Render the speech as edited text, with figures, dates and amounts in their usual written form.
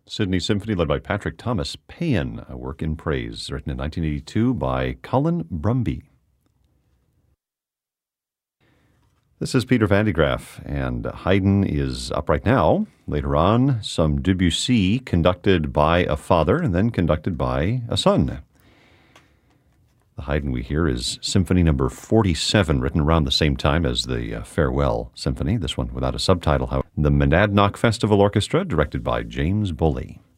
Sydney Symphony led by Patrick Thomas, Paean, a work in praise, written in 1982 by Colin Brumby. This is Peter Van de Graaff, and Haydn is up right now. Later on, some Debussy conducted by a father and then conducted by a son. The Haydn we hear is Symphony number 47, written around the same time as the Farewell Symphony, this one without a subtitle, however. The Monadnock Festival Orchestra, directed by James Bully.